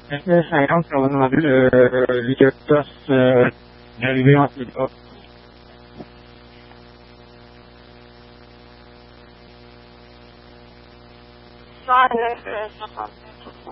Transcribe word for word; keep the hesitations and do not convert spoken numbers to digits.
Est-ce que ça rentre sur le euh, Vicatos euh, d'arriver en Afrique? cent neuf,